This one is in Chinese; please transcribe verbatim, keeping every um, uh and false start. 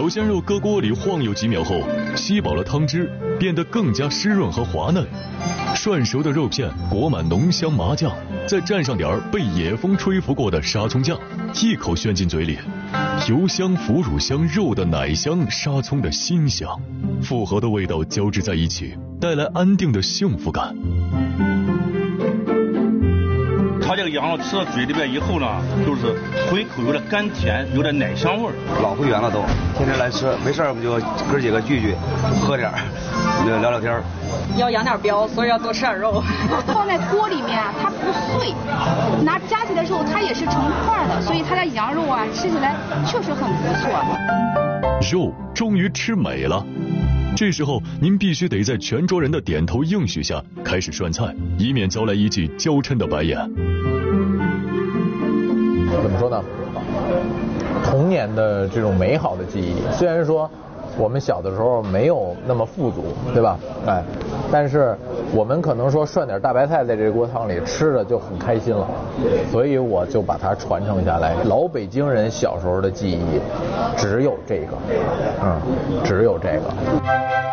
小鲜肉搁锅里晃悠几秒后，吸饱了汤汁，变得更加湿润和滑嫩。涮熟的肉片裹满浓香麻酱，再蘸上点儿被野风吹拂过的沙葱酱，一口旋进嘴里，油香、腐乳香、肉的奶香、沙葱的辛香，复合的味道交织在一起，带来安定的幸福感。 它这个羊肉吃到嘴里边以后呢，就是回口有点甘甜，有点奶香味儿。 老会员了都，天天来吃，没事儿我们就哥几个聚聚，喝点儿，聊聊天儿。 要养点膘，所以要多吃点肉。 放在锅里面啊，它不碎，拿夹起来之后它也是成块的，所以它的羊肉啊吃起来确实很不错。 肉终于吃美了。这时候您必须得在全桌人的点头应许下开始涮菜，以免遭来一记娇嗔的白眼。 怎么说呢？童年的这种美好的记忆，虽然说我们小的时候没有那么富足，对吧？哎，但是我们可能说涮点大白菜在这锅汤里吃的就很开心了，所以我就把它传承下来。老北京人小时候的记忆只有这个，嗯，只有这个。